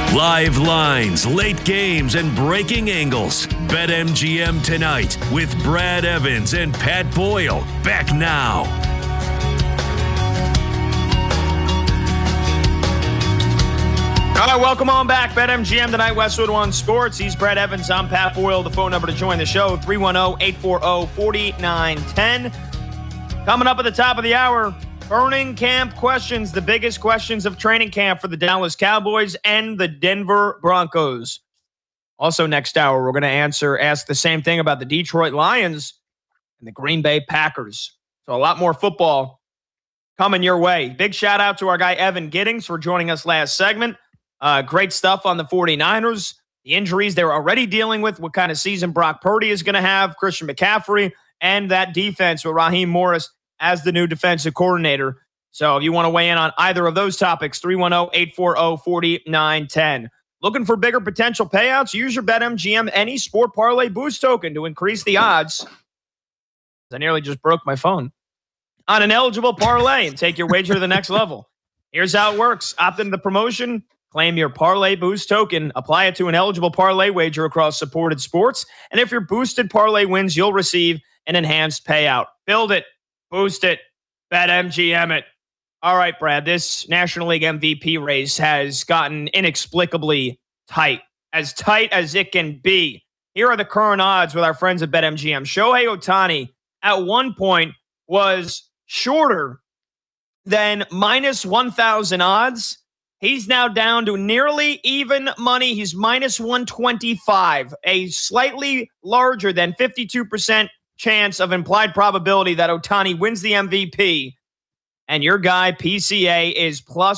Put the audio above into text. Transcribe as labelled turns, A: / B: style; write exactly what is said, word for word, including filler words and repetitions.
A: Live lines, late games, and breaking angles. BetMGM tonight with Brad Evans and Pat Boyle. Back now.
B: All right, welcome on back. BetMGM tonight, Westwood One Sports. He's Brad Evans. I'm Pat Boyle. The phone number to join the show, three one zero, eight four zero, four nine one zero. Coming up at the top of the hour, burning camp questions, the biggest questions of training camp for the Dallas Cowboys and the Denver Broncos. Also next hour, we're going to answer, ask the same thing about the Detroit Lions and the Green Bay Packers. So a lot more football coming your way. Big shout out to our guy Evan Giddings for joining us last segment. Uh, great stuff on the 49ers, the injuries they're already dealing with, what kind of season Brock Purdy is going to have, Christian McCaffrey, and that defense with Raheem Morris as the new defensive coordinator. So if you want to weigh in on either of those topics, three one zero, eight four zero, four nine one zero. Looking for bigger potential payouts? Use your BetMGM Any Sport Parlay Boost token to increase the odds. I nearly just broke my phone. On an eligible parlay and take your wager to the next level. Here's how it works. Opt into the promotion. Claim your Parlay Boost token. Apply it to an eligible parlay wager across supported sports. And if your boosted parlay wins, you'll receive an enhanced payout. Build it. Boost it. BetMGM it. All right, Brad, this National League M V P race has gotten inexplicably tight. As tight as it can be. Here are the current odds with our friends at BetMGM. Shohei Ohtani at one point was shorter than minus one thousand odds. He's now down to nearly even money. He's minus one twenty-five, a slightly larger than fifty-two percent chance of implied probability that Ohtani wins the M V P. And your guy, P C A, is plus